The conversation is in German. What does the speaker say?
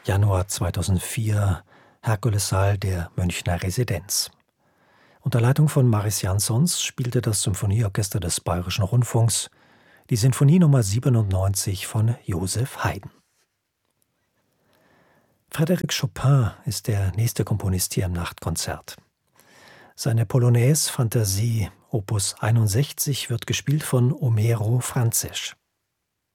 Januar 2004, Herkulessaal der Münchner Residenz. Unter Leitung von Mariss Jansons spielte das Symphonieorchester des Bayerischen Rundfunks die Sinfonie Nummer 97 von Joseph Haydn. Frédéric Chopin ist der nächste Komponist hier im Nachtkonzert. Seine Polonaise Fantasie Opus 61 wird gespielt von Homero Franzés.